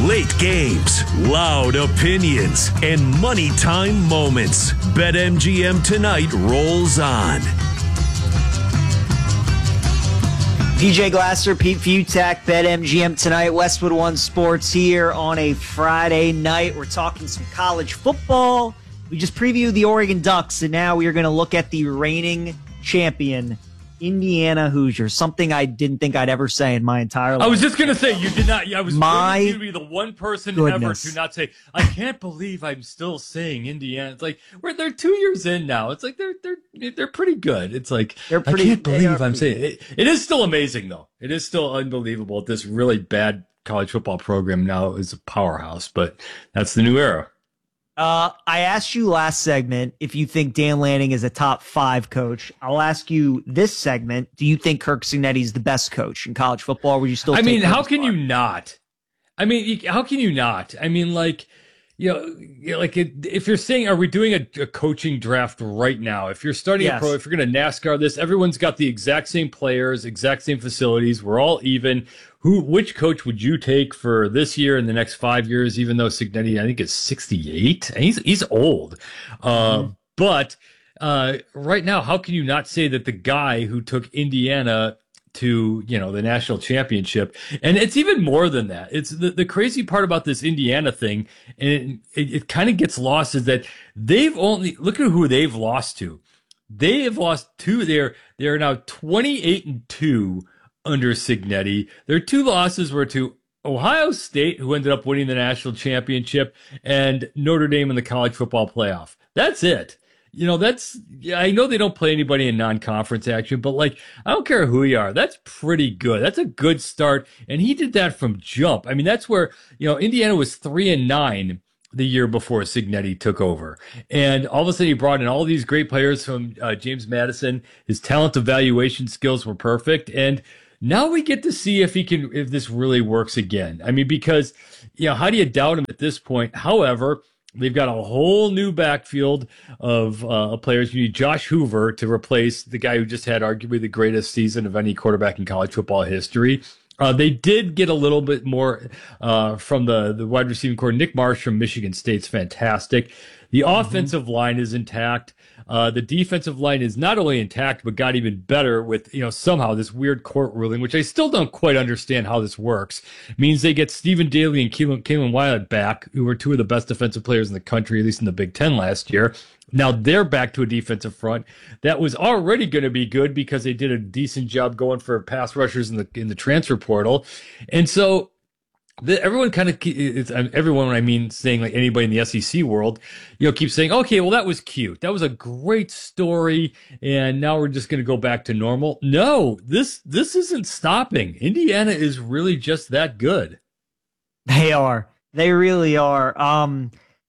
Late games, loud opinions, and money time moments. BetMGM Tonight rolls on. PJ Glasser, Pete Futak, BetMGM Tonight, Westwood One Sports here on a Friday night. We're talking some college football. We just previewed the Oregon Ducks, and now we are going to look at the reigning champion, Indiana Hoosiers, something I didn't think I'd ever say in my entire life. I was just going to say, you did not. I was waiting to be the one person ever to not say, I can't believe I'm still saying Indiana. It's like, they're 2 years in now. It's like, they're pretty good. It's like, I can't believe I'm saying it. It is still amazing, though. It is still unbelievable. This really bad college football program now is a powerhouse, but that's the new era. I asked you last segment if you think Dan Lanning is a top 5 coach. I'll ask you this segment. Do you think Kirk Cignetti is the best coach in college football? Or would you still? How can you not? I mean, how can you not? I mean, like, if you're saying, are we doing a coaching draft right now? If you're starting a pro, if you're going to NASCAR this, everyone's got the exact same players, exact same facilities. We're all even. Which coach would you take for this year and the next 5 years? Even though Cignetti, I think, is 68, and he's old. But right now, how can you not say that the guy who took Indiana to the national championship, and it's even more than that. It's the crazy part about this Indiana thing, and it kind of gets lost, is that they've only look at who they've lost to. They have lost two. They're now 28-2 under Cignetti. Their 2 losses were to Ohio State, who ended up winning the national championship, and Notre Dame in the college football playoff. That's it. I know they don't play anybody in non-conference action, but I don't care who you are. That's pretty good. That's a good start. And he did that from jump. I mean, that's where, Indiana was 3-9 the year before Cignetti took over. And all of a sudden he brought in all these great players from James Madison. His talent evaluation skills were perfect. And now we get to see if this really works again. I mean, because, how do you doubt him at this point? However, they've got a whole new backfield of players. You need Josh Hoover to replace the guy who just had arguably the greatest season of any quarterback in college football history. They did get a little bit more from the wide receiving core. Nick Marsh from Michigan State's fantastic. The offensive line is intact. The defensive line is not only intact, but got even better with, somehow this weird court ruling, which I still don't quite understand how this works. It means they get Stephen Daly and Kalen Wyatt back, who were 2 of the best defensive players in the country, at least in the Big Ten last year. Now they're back to a defensive front that was already going to be good because they did a decent job going for pass rushers in the transfer portal. And so everyone kind of, everyone, I mean, saying like anybody in the SEC world, keeps saying, okay, well, that was cute. That was a great story. And now we're just going to go back to normal. No, this isn't stopping. Indiana is really just that good. They are. They really are.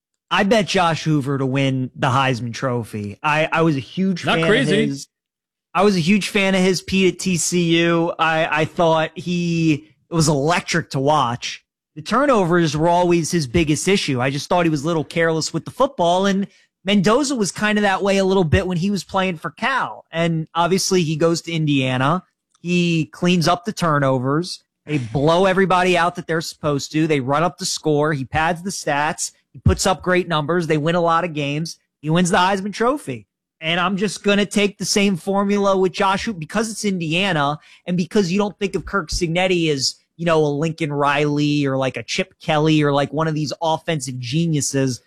I bet Josh Hoover to win the Heisman Trophy. I was a huge fan of his. I was a huge fan of his, Pete, at TCU. I thought it was electric to watch. The turnovers were always his biggest issue. I just thought he was a little careless with the football, and Mendoza was kind of that way a little bit when he was playing for Cal. And obviously he goes to Indiana. He cleans up the turnovers. They blow everybody out that they're supposed to. They run up the score. He pads the stats. He puts up great numbers. They win a lot of games. He wins the Heisman Trophy. And I'm just going to take the same formula with Josh Hoover because it's Indiana and because you don't think of Kirk Cignetti as, a Lincoln Riley or like a Chip Kelly or like one of these offensive geniuses.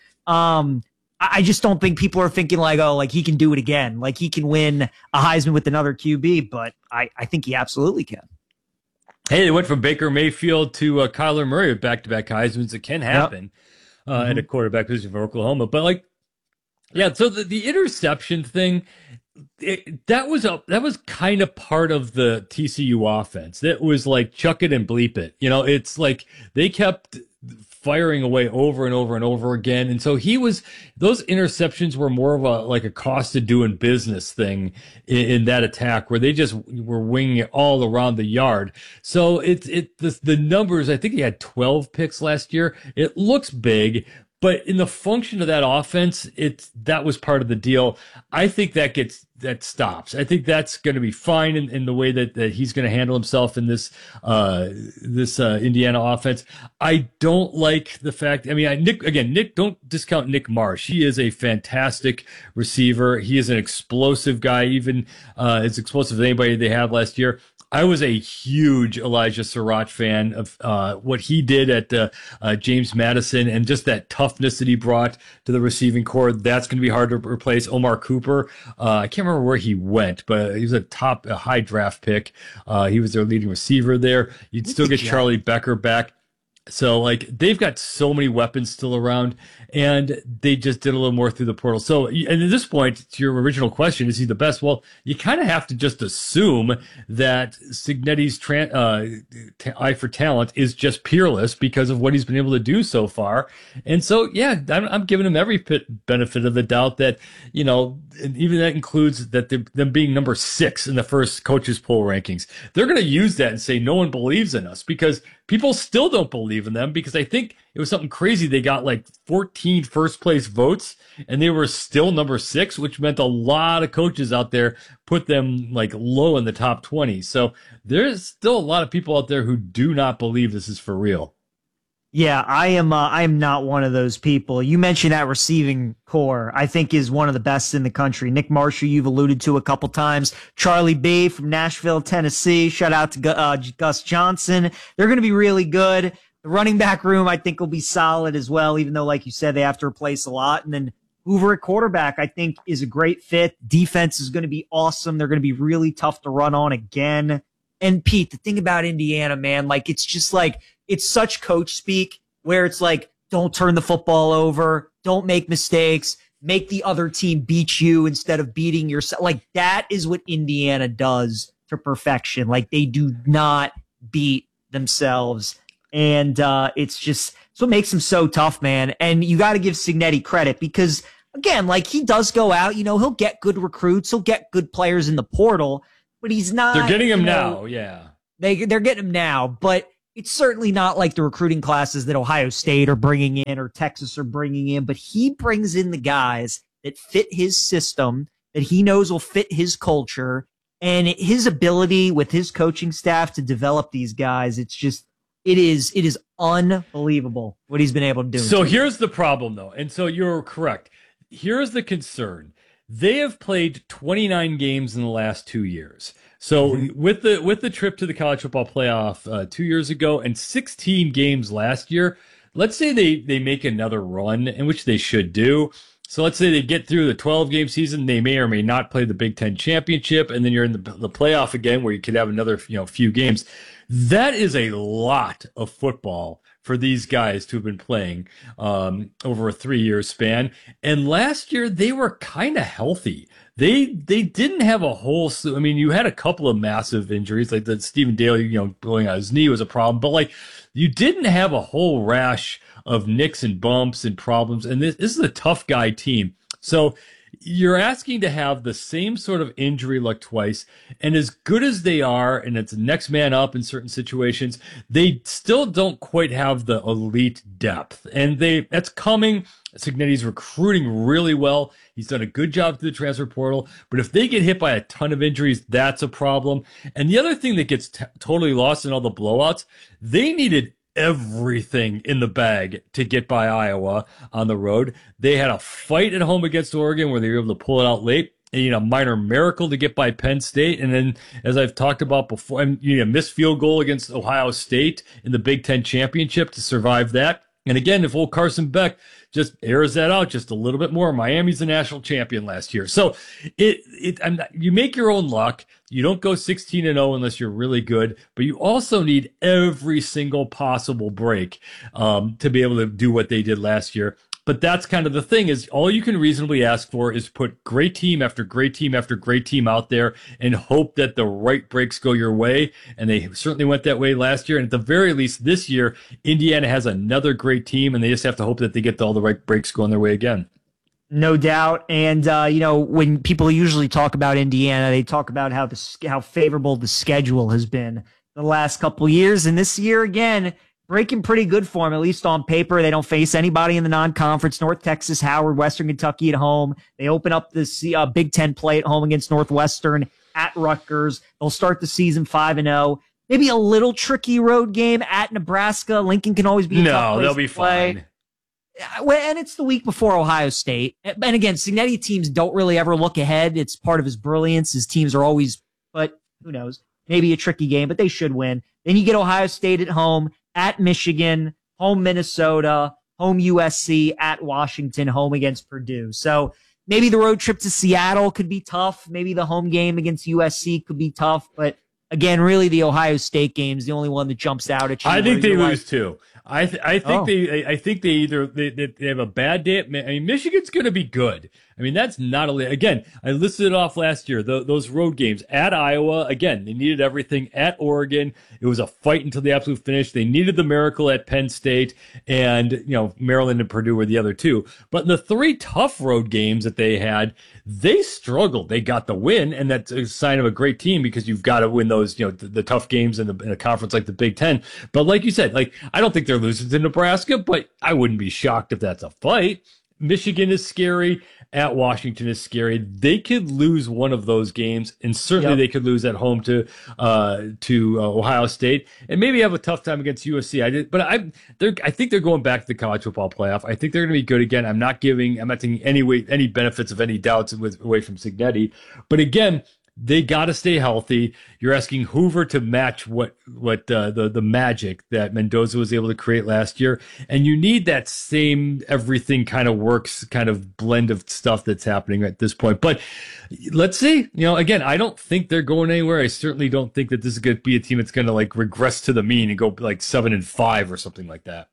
I just don't think people are thinking like he can do it again. Like he can win a Heisman with another QB, but I think he absolutely can. Hey, they went from Baker Mayfield to Kyler Murray with back-to-back Heismans. It can happen at a quarterback position for Oklahoma. But so the interception thing, that was kind of part of the TCU offense. It was like chuck it and bleep it. It's like they kept firing away over and over and over again. And so those interceptions were more of a cost of doing business thing in that attack where they just were winging it all around the yard. So the numbers, I think he had 12 picks last year. It looks big, But in the function of that offense, that was part of the deal. I think that stops. I think that's going to be fine in the way that he's going to handle himself in this Indiana offense. I don't like the fact. I mean, Nick, don't discount Nick Marsh. He is a fantastic receiver. He is an explosive guy, even as explosive as anybody they had last year. I was a huge Elijah Surratt fan of what he did at James Madison, and just that toughness that he brought to the receiving corps. That's going to be hard to replace. Omar Cooper, I can't remember where he went, but he was a high draft pick. He was their leading receiver there. You'd still get Charlie Becker back. So, like, they've got so many weapons still around, and they just did a little more through the portal. So, and at this point, to your original question, is he the best? Well, you kind of have to just assume that Cignetti's eye for talent is just peerless because of what he's been able to do so far. And so, yeah, I'm giving him every benefit of the doubt that, you know, and even that includes that them being number 6 in the first coaches poll rankings. They're going to use that and say no one believes in us, because people still don't believe in them, because I think it was something crazy. They got like 14 first place votes and they were still number 6, which meant a lot of coaches out there put them like low in the top 20. So there's still a lot of people out there who do not believe this is for real. Yeah, I am not one of those people. You mentioned that receiving core, I think, is one of the best in the country. Nick Marshall, you've alluded to a couple times. Charlie B from Nashville, Tennessee. Shout out to Gus Johnson. They're going to be really good. The running back room, I think, will be solid as well, even though, like you said, they have to replace a lot. And then Hoover at quarterback, I think, is a great fit. Defense is going to be awesome. They're going to be really tough to run on again. And Pete, the thing about Indiana, man, like, it's just like, it's such coach speak where it's like, don't turn the football over, don't make mistakes, make the other team beat you instead of beating yourself. Like, that is what Indiana does to perfection. Like, they do not beat themselves. And it's what makes them so tough, man. And you got to give Cignetti credit because, again, like, he does go out, you know, he'll get good recruits, he'll get good players in the portal, but he's not. They're getting him now, yeah. They're getting him now, but it's certainly not like the recruiting classes that Ohio State are bringing in or Texas are bringing in, but he brings in the guys that fit his system, that he knows will fit his culture, and his ability with his coaching staff to develop these guys. It is unbelievable what he's been able to do. So here's the problem, though, and so you're correct. Here's the concern. They have played 29 games in the last 2 years. So with the trip to the college football playoff 2 years ago and 16 games last year, let's say they make another run, in which they should do. So let's say they get through the 12-game season, they may or may not play the Big Ten championship, and then you're in the playoff again, where you could have another few games. That is a lot of football for these guys to have been playing over a 3-year span. And last year they were kind of healthy. They didn't have a whole. I mean, you had a couple of massive injuries, like the Stephen Dale, blowing out his knee was a problem, but like you didn't have a whole rash of nicks and bumps and problems. And this is a tough guy team. So you're asking to have the same sort of injury luck twice, and as good as they are, and it's next man up in certain situations, they still don't quite have the elite depth, and that's coming. Cignetti's recruiting really well. He's done a good job through the transfer portal, but if they get hit by a ton of injuries, that's a problem. And the other thing that gets totally lost in all the blowouts, they needed everything in the bag to get by Iowa on the road. They had a fight at home against Oregon where they were able to pull it out late. A minor miracle to get by Penn State. And then, as I've talked about before, a missed field goal against Ohio State in the Big Ten championship to survive that. And again, if old Carson Beck just airs that out just a little bit more, Miami's the national champion last year. So you make your own luck. You don't go 16-0 unless you're really good, but you also need every single possible break to be able to do what they did last year. But that's kind of the thing, is all you can reasonably ask for is put great team after great team after great team out there and hope that the right breaks go your way. And they certainly went that way last year. And at the very least this year, Indiana has another great team, and they just have to hope that they get all the right breaks going their way again. No doubt. And, when people usually talk about Indiana, they talk about how favorable the schedule has been the last couple of years. And this year, again, breaking pretty good for them, at least on paper. They don't face anybody in the non-conference. North Texas, Howard, Western Kentucky at home. They open up this Big Ten play at home against Northwestern, at Rutgers. They'll start the season 5-0. Maybe a little tricky road game at Nebraska. Lincoln can always be a tough place they'll be fine. And it's the week before Ohio State. And again, Cignetti teams don't really ever look ahead. It's part of his brilliance. His teams are always, but who knows? Maybe a tricky game, but they should win. Then you get Ohio State at home, at Michigan, home Minnesota, home USC, at Washington, home against Purdue. So maybe the road trip to Seattle could be tough. Maybe the home game against USC could be tough, but again, really, the Ohio State game is the only one that jumps out at you. I think they lose too. I think they either they have a bad day. I mean, Michigan's going to be good. I mean, that's not again. I listed it off last year. Those road games at Iowa. Again, they needed everything. At Oregon, it was a fight until the absolute finish. They needed the miracle at Penn State, and Maryland and Purdue were the other two. But in the three tough road games that they had, they struggled. They got the win, and that's a sign of a great team because you've got to win those the tough games in a conference like the Big Ten. But like you said, I don't think they're losing to Nebraska, but I wouldn't be shocked if that's a fight. Michigan is scary. At Washington is scary. They could lose one of those games, and certainly they could lose at home to Ohio State, and maybe have a tough time against USC. I think they're going back to the college football playoff. I think they're going to be good again. I'm not taking any benefits of any doubts away from Cignetti, but again, they got to stay healthy. You're asking Hoover to match what the magic that Mendoza was able to create last year, and you need that same everything kind of works kind of blend of stuff that's happening at this point. But let's see. Again, I don't think they're going anywhere. I certainly don't think that this is going to be a team that's going to regress to the mean and go 7-5 or something like that.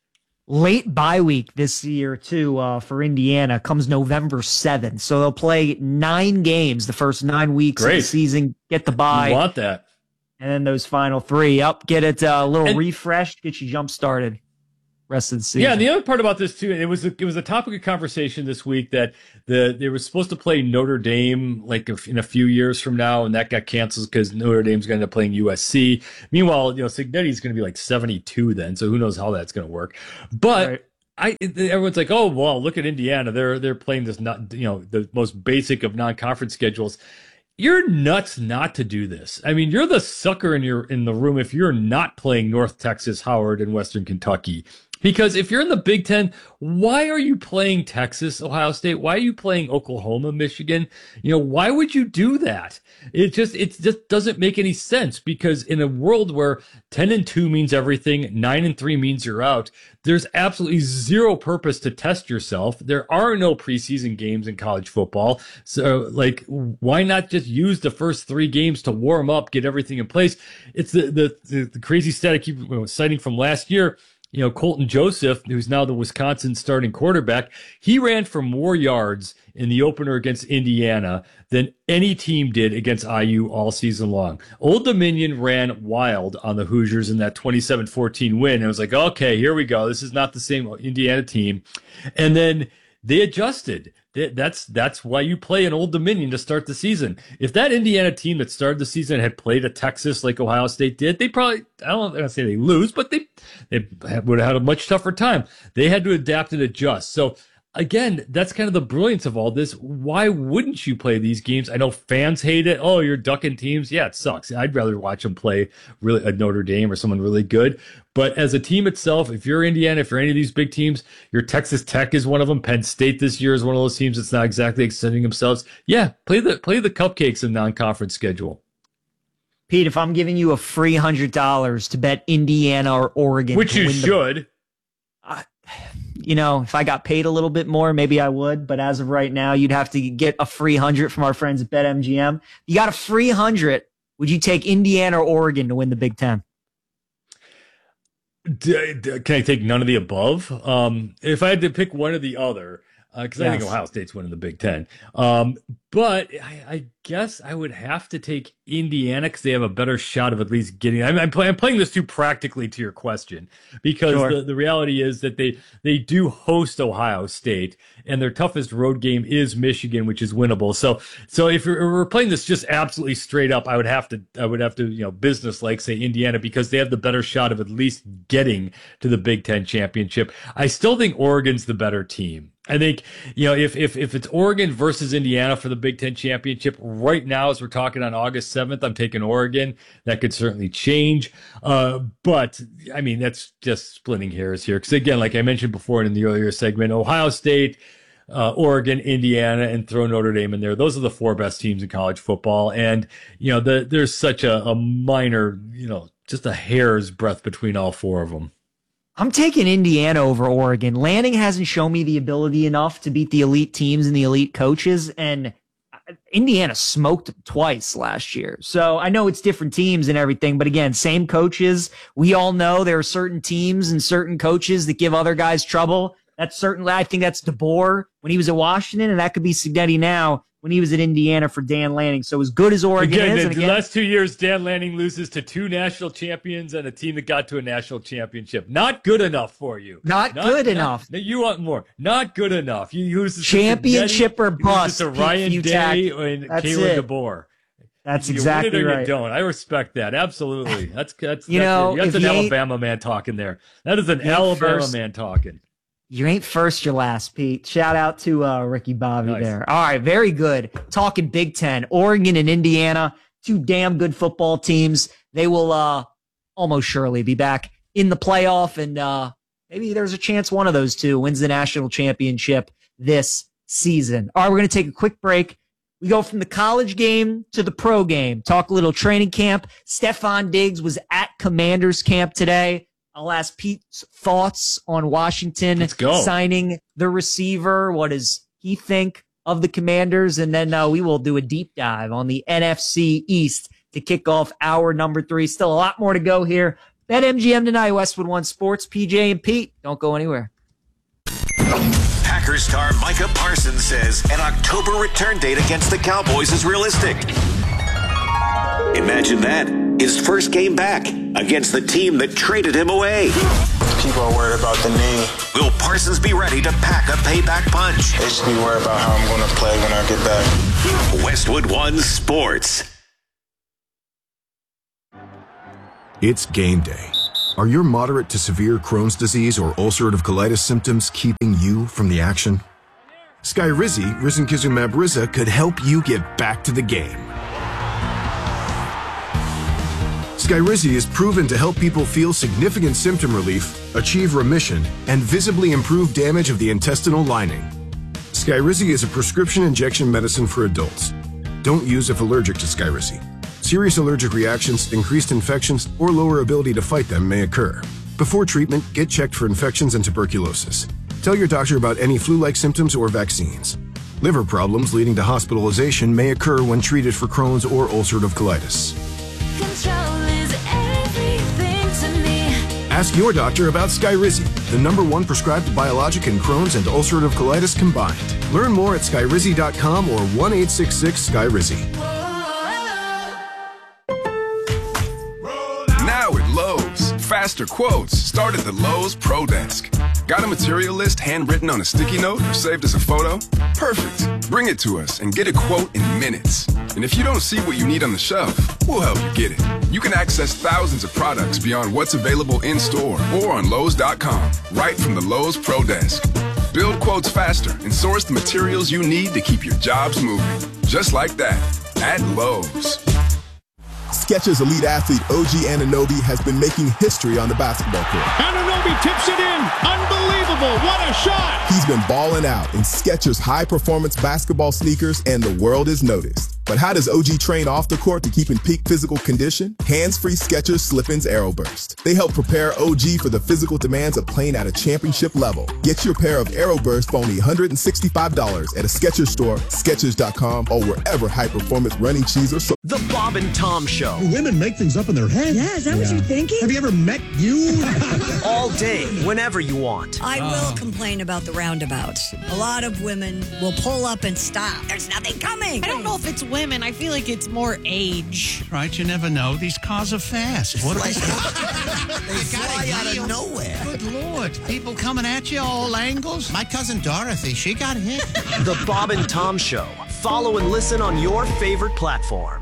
Late bye week this year, too, for Indiana comes November 7th. So they'll play 9 games the first 9 weeks of the season, get the bye. You want that. And then those final 3 get it a little refreshed, get you jump started rest of the season. Yeah, and the other part about this, too, it was a topic of conversation this week that they were supposed to play Notre Dame in a few years from now, and that got canceled because Notre Dame's going to end up playing USC. Meanwhile, Cignetti's going to be 72 then, so who knows how that's going to work. But everyone's like, oh, well, look at Indiana. They're playing this the most basic of non-conference schedules. You're nuts not to do this. I mean, you're the sucker in the room if you're not playing North Texas, Howard, and Western Kentucky. Because if you're in the Big Ten, why are you playing Texas, Ohio State? Why are you playing Oklahoma, Michigan? Why would you do that? It just doesn't make any sense, because in a world where 10-2 means everything, 9-3 means you're out, there's absolutely zero purpose to test yourself. There are no preseason games in college football. So why not just use the first 3 games to warm up, get everything in place? It's the crazy stat I keep citing from last year. Colton Joseph, who's now the Wisconsin starting quarterback, he ran for more yards in the opener against Indiana than any team did against IU all season long. Old Dominion ran wild on the Hoosiers in that 27-14 win. It was like, okay, here we go. This is not the same Indiana team. And then they adjusted. That's why you play an Old Dominion to start the season. If that Indiana team that started the season had played a Texas like Ohio State did, they probably, I don't want to say they lose, but they would have had a much tougher time. They had to adapt and adjust. So again, that's kind of the brilliance of all this. Why wouldn't you play these games? I know fans hate it. Oh, you're ducking teams. Yeah, it sucks. I'd rather watch them play really a Notre Dame or someone really good. But as a team itself, if you're Indiana, if you're any of these big teams, your Texas Tech is one of them. Penn State this year is one of those teams that's not exactly extending themselves. Yeah, play the cupcakes in non-conference schedule. Pete, if I'm giving you a free $100 to bet Indiana or Oregon, which you should. If I got paid a little bit more, maybe I would. But as of right now, you'd have to get a free 100 from our friends at BetMGM. You got a free 100. Would you take Indiana or Oregon to win the Big Ten? Can I take none of the above? If I had to pick one or the other, because I think Ohio State's winning the Big Ten. But I guess I would have to take Indiana because they have a better shot of at least getting. I'm playing this too practically to your question, because the reality is that they do host Ohio State, and their toughest road game is Michigan, which is winnable. So if we're playing this just absolutely straight up, I would have to business like say Indiana, because they have the better shot of at least getting to the Big Ten championship. I still think Oregon's the better team. I think, if it's Oregon versus Indiana for the Big Ten championship right now, as we're talking on August 7th, I'm taking Oregon. That could certainly change. But I mean, that's just splitting hairs here. Because again, like I mentioned before in the earlier segment, Ohio State, Oregon, Indiana, and throw Notre Dame in there. Those are the 4 best teams in college football. And, there's such a minor, just a hair's breadth between all 4 of them. I'm taking Indiana over Oregon. Lanning hasn't shown me the ability enough to beat the elite teams and the elite coaches, and Indiana smoked them twice last year. So I know it's different teams and everything, but again, same coaches. We all know there are certain teams and certain coaches that give other guys trouble. That's certainly, I think that's DeBoer when he was at Washington, and that could be Cignetti now when he was at Indiana for Dan Lanning. So as good as Oregon is. The last 2 years, Dan Lanning loses to 2 national champions and a team that got to a national championship. Not good enough for you. Not good enough. You want more. Not good enough. You use championship or bust. To Ryan Day and Kalen DeBoer. That's exactly right. You don't. I respect that. Absolutely. That's an Alabama man talking there. That is an Alabama man talking. You ain't first, you're last, Pete. Shout out to Ricky Bobby there. All right, very good. Talking Big Ten, Oregon and Indiana, 2 damn good football teams. They will almost surely be back in the playoff, and maybe there's a chance one of those 2 wins the national championship this season. All right, we're going to take a quick break. We go from the college game to the pro game. Talk a little training camp. Stefon Diggs was at Commanders camp today. I'll ask Pete's thoughts on Washington signing the receiver. What does he think of the Commanders? And then we will do a deep dive on the NFC East to kick off hour number 3. Still a lot more to go here. BetMGM tonight, Westwood One Sports. PJ and Pete, don't go anywhere. Packers star Micah Parsons says an October return date against the Cowboys is realistic. Imagine that. His first game back against the team that traded him away. People are worried about the knee. Will Parsons be ready to pack a payback punch? They should be worried about how I'm going to play when I get back. Westwood One Sports. It's game day. Are your moderate to severe Crohn's disease or ulcerative colitis symptoms keeping you from the action? Skyrizi, risankizumab Riza, could help you get back to the game. Skyrizi is proven to help people feel significant symptom relief, achieve remission, and visibly improve damage of the intestinal lining. Skyrizi is a prescription injection medicine for adults. Don't use if allergic to Skyrizi. Serious allergic reactions, increased infections, or lower ability to fight them may occur. Before treatment, get checked for infections and tuberculosis. Tell your doctor about any flu-like symptoms or vaccines. Liver problems leading to hospitalization may occur when treated for Crohn's or ulcerative colitis. Ask your doctor about Skyrizi, the #1 prescribed biologic in Crohn's and ulcerative colitis combined. Learn more at skyrizi.com or 1-866-SKYRIZI. Now at Lowe's, faster quotes start at the Lowe's Pro Desk. Got a material list handwritten on a sticky note or saved as a photo? Perfect. Bring it to us and get a quote in minutes. And if you don't see what you need on the shelf, we'll help you get it. You can access thousands of products beyond what's available in store or on Lowe's.com, right from the Lowe's Pro Desk. Build quotes faster and source the materials you need to keep your jobs moving. Just like that, at Lowe's. Skechers elite athlete OG Anunoby has been making history on the basketball court. Anunoby tips it in. Unbelievable. What a shot. He's been balling out in Skechers high-performance basketball sneakers, and the world is noticed. But how does OG train off the court to keep in peak physical condition? Hands-free Skechers Slip-ins AeroBurst. They help prepare OG for the physical demands of playing at a championship level. Get your pair of AeroBurst for only $165 at a Skechers store, Skechers.com, or wherever high-performance running shoes are sold. The Bob and Tom Show. Do women make things up in their head? Yeah, is that what you're thinking? Have you ever met you? all day, whenever you want. I will complain about the roundabouts. A lot of women will pull up and stop. There's nothing coming. I don't know if it's women. I feel like it's more age. Right, you never know. These cars are fast. What are they? They fly out of nowhere. Good Lord. People coming at you all angles. My cousin Dorothy, she got hit. The Bob and Tom Show. Follow and listen on your favorite platform.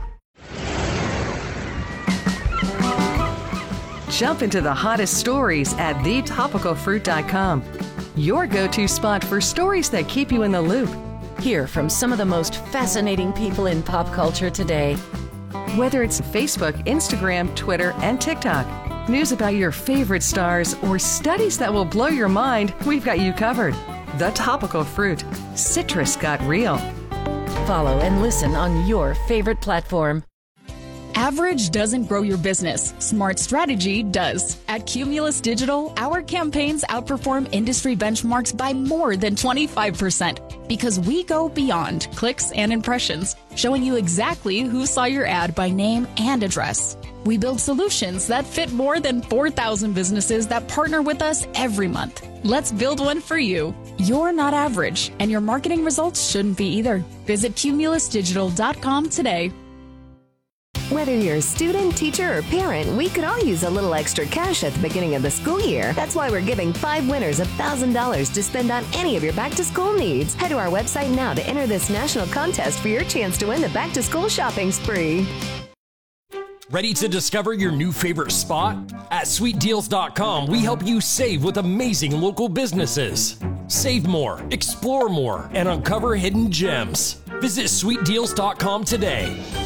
Jump into the hottest stories at thetopicalfruit.com. Your go-to spot for stories that keep you in the loop. Hear from some of the most fascinating people in pop culture today. Whether it's Facebook, Instagram, Twitter, and TikTok, news about your favorite stars, or studies that will blow your mind, we've got you covered. The Topical Fruit. Citrus got real. Follow and listen on your favorite platform. Average doesn't grow your business. Smart strategy does. At Cumulus Digital, our campaigns outperform industry benchmarks by more than 25% because we go beyond clicks and impressions, showing you exactly who saw your ad by name and address. We build solutions that fit more than 4,000 businesses that partner with us every month. Let's build one for you. You're not average, and your marketing results shouldn't be either. Visit cumulusdigital.com today. Whether you're a student, teacher, or parent, we could all use a little extra cash at the beginning of the school year. That's why we're giving 5 winners $1,000 to spend on any of your back-to-school needs. Head to our website now to enter this national contest for your chance to win the back-to-school shopping spree. Ready to discover your new favorite spot? At SweetDeals.com, we help you save with amazing local businesses. Save more, explore more, and uncover hidden gems. Visit SweetDeals.com today.